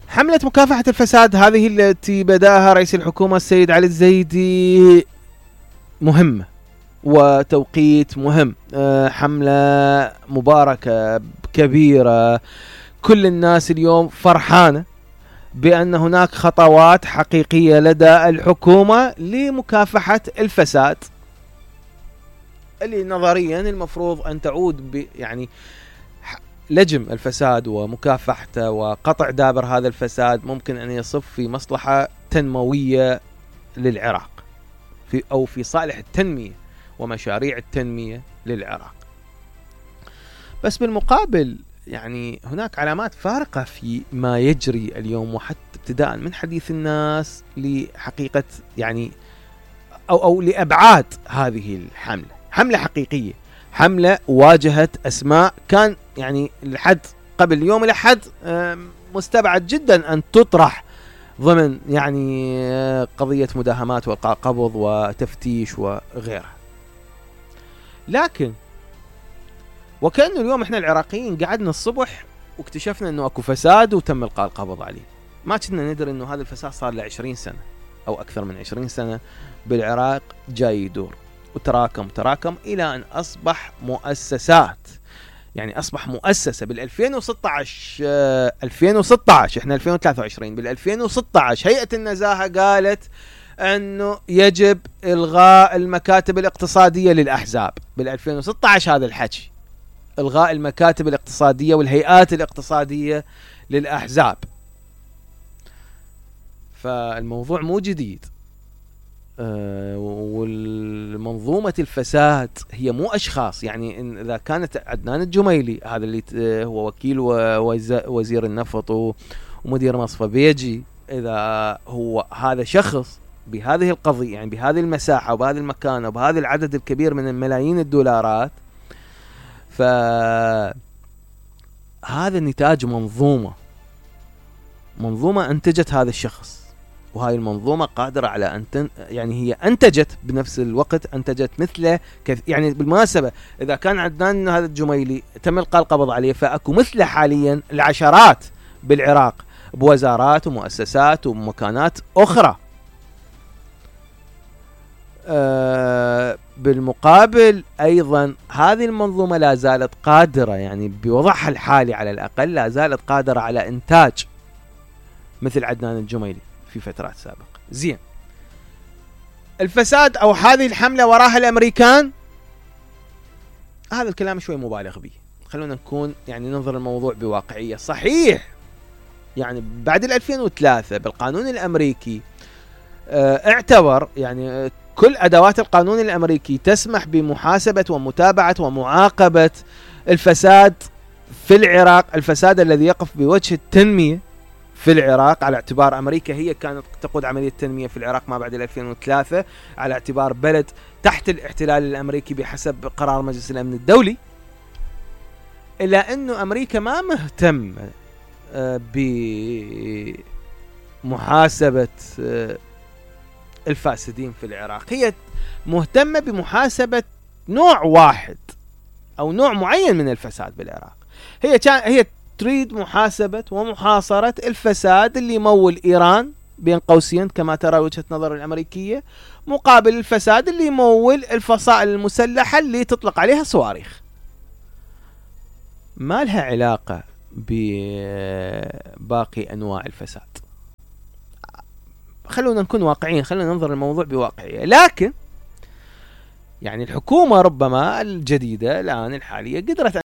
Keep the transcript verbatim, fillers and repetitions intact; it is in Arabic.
حملة مكافحة الفساد هذه التي بدأها رئيس الحكومة السيد علي الزيدي مهمة وتوقيت مهم، حملة مباركة كبيرة. كل الناس اليوم فرحانة بأن هناك خطوات حقيقية لدى الحكومة لمكافحة الفساد، اللي نظريا المفروض أن تعود ب يعني لجم الفساد ومكافحته وقطع دابر هذا الفساد ممكن أن يصف في مصلحة تنموية للعراق، في أو في صالح التنمية ومشاريع التنمية للعراق. بس بالمقابل يعني هناك علامات فارقة في ما يجري اليوم، وحتى ابتداء من حديث الناس لحقيقة يعني أو أو لأبعاد هذه الحملة. حملة حقيقية، حملة واجهت أسماء كان يعني لحد قبل يوم الأحد مستبعد جدا أن تطرح ضمن يعني قضية مداهمات والقاء قبض وتفتيش وغيرها. لكن وكأنه اليوم احنا العراقيين قعدنا الصبح واكتشفنا انه اكو فساد وتم القاء القبض عليه. ما كنا ندري انه هذا الفساد صار له عشرين سنة او اكثر من عشرين سنة بالعراق جاي يدور وتراكم تراكم الى ان اصبح مؤسسات. يعني اصبح مؤسسة بال ألفين وستة عشر آه ألفين وستة عشر احنا ألفين وثلاثة وعشرين، بال ألفين وستة عشر هيئة النزاهة قالت انه يجب الغاء المكاتب الاقتصادية للاحزاب. بال ألفين وستة عشر هذا الحكي، الغاء المكاتب الاقتصادية والهيئات الاقتصادية للاحزاب. فالموضوع مو جديد. أه والمنظومة الفساد هي مو أشخاص. يعني إن إذا كانت عدنان الجميلي هذا اللي هو وكيل وزير النفط ومدير مصفى بيجي، إذا هو هذا شخص بهذه القضية يعني بهذه المساحة وبهذه المكانة وبهذا العدد الكبير من الملايين الدولارات، فهذا نتاج منظومة منظومة أنتجت هذا الشخص، وهاي المنظومة قادرة على أن تن... يعني هي أنتجت بنفس الوقت أنتجت مثله كث... يعني بالمناسبة إذا كان عدنان هذا الجميلي تم إلقاء القبض عليه، فأكو مثله حاليا العشرات بالعراق بوزارات ومؤسسات ومكانات أخرى. أه بالمقابل أيضا هذه المنظومة لا زالت قادرة يعني بوضعها الحالي على الأقل لا زالت قادرة على إنتاج مثل عدنان الجميلي في فترات سابقة. زين، الفساد أو هذه الحملة وراها الأمريكان، هذا الكلام شوي مبالغ به. خلونا نكون يعني ننظر الموضوع بواقعية. صحيح يعني بعد ألفين وثلاثة بالقانون الأمريكي اه اعتبر يعني كل أدوات القانون الأمريكي تسمح بمحاسبة ومتابعة ومعاقبة الفساد في العراق، الفساد الذي يقف بوجه التنمية في العراق، على اعتبار أمريكا هي كانت تقود عملية التنمية في العراق ما بعد ألفين وثلاثة، على اعتبار بلد تحت الاحتلال الأمريكي بحسب قرار مجلس الأمن الدولي. إلا أنه أمريكا ما مهتم بمحاسبة الفاسدين في العراق، هي مهتمة بمحاسبة نوع واحد أو نوع معين من الفساد بالعراق. هي كان هي تريد محاسبة ومحاصرة الفساد اللي يمول إيران بين قوسين كما ترى وجهة نظر الأمريكية، مقابل الفساد اللي يمول الفصائل المسلحة اللي تطلق عليها صواريخ. ما لها علاقة بباقي أنواع الفساد. خلونا نكون واقعيين، خلونا ننظر الموضوع بواقعية. لكن يعني الحكومة ربما الجديدة الآن الحالية قدرت